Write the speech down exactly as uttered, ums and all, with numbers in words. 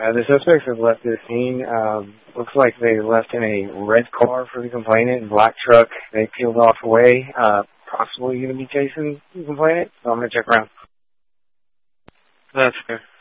Uh, the suspects have left the scene. Um, looks like they left in a red car for the complainant, black truck. They peeled off away. Uh, possibly going to be chasing the complainant. So I'm going to check around. That's fair.